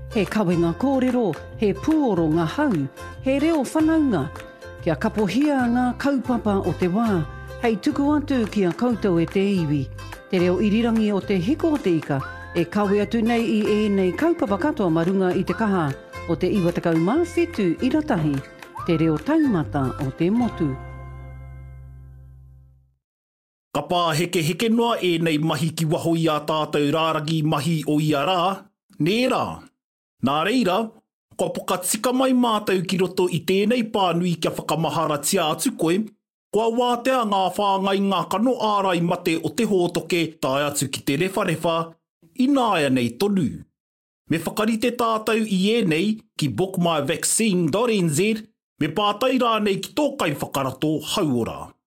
he kawenga kōrero, he puoro ngā hau, he reo whanaunga, kia kapohia ngā kaupapa o te wā, hei tuku atu kia koutou e te iwi. Te reo irirangi o te hiko o te ika, e kawe atu nei I ēnei kaupapa katoa marunga I te kaha o te iwa takau mawhitu I ratahi, te reo taumata o te motu. Ka pā heke noa ēnei mahi ki waho I a tātou rārangi mahi o ia rā, nē rā. Nā reira, ko poka tika mai mātou ki roto I tēnei pānui kia whakamahara tia atu koe, kua wātea ngā whāngai ngā kano ārai mate o te hōtoke tai atu ki te rewharewa, I nāia nei tonu. Me whakarite tātou I ēnei ki bookmyvaccine.nz, me pātai rā nei ki tōkai whakarato hauora.